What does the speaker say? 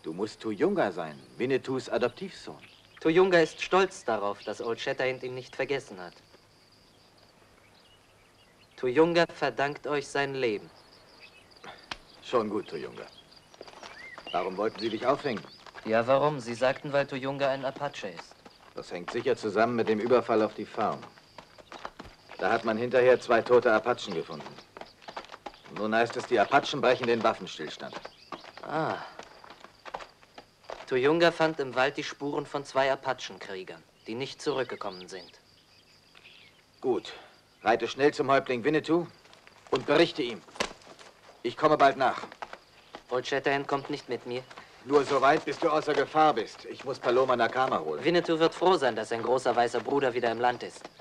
Du musst Tuyunga sein, Winnetous Adoptivsohn. Tuyunga ist stolz darauf, dass Old Shatterhand ihn nicht vergessen hat. Tuyunga verdankt euch sein Leben. Schon gut, Tuyunga. Warum wollten Sie dich aufhängen? Ja, warum? Sie sagten, weil Tuyunga ein Apache ist. Das hängt sicher zusammen mit dem Überfall auf die Farm. Da hat man hinterher 2 tote Apachen gefunden. Nun heißt es, die Apachen brechen den Waffenstillstand. Ah. Tuyunga fand im Wald die Spuren von 2 Apachenkriegern, die nicht zurückgekommen sind. Gut. Reite schnell zum Häuptling Winnetou und berichte ihm. Ich komme bald nach. Old Shatterhand kommt nicht mit mir. Nur so weit, bis du außer Gefahr bist. Ich muss Paloma Nakama holen. Winnetou wird froh sein, dass sein großer weißer Bruder wieder im Land ist.